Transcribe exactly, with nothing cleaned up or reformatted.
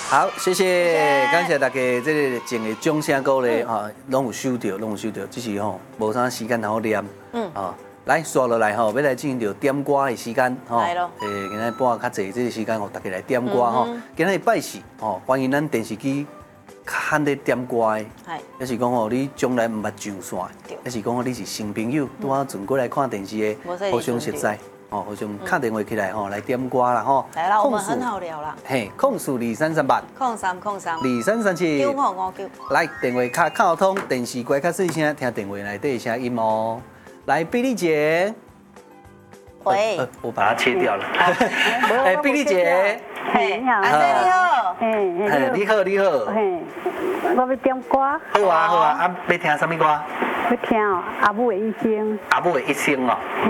好，谢谢，感谢大家这个前的掌声鼓励哈，拢有收到，拢有收到，只是吼无啥时间好念，嗯，啊，来刷落来吼，要来进行到点歌的时间吼， 来咯， 诶，今仔播较济这个时间，互大家来点歌吼，今仔拜四吼，欢迎咱电视机喊咧点歌的， 系， 也是讲吼你从来毋捌上线，也是讲吼你是新朋友，拄好转过来看电视的，互相熟悉。哦，互相打电话起来吼，来点歌啦吼。 来啦，我们很好聊啦。 嘿，控诉二三三八， 控三控三， 二三三七， 九五五九。 来，电话卡卡通，电视关较细声，听电话内底的声音哦。来，碧丽姐。 喂。 我把它切掉了。哎，碧丽姐。 嘿，你好。 阿妹你好。 嘿，你好，你好。 嘿，我要点歌。 好啊，好啊，啊，要听什么歌？ 要听哦，阿母的一生。 阿母的一生哦。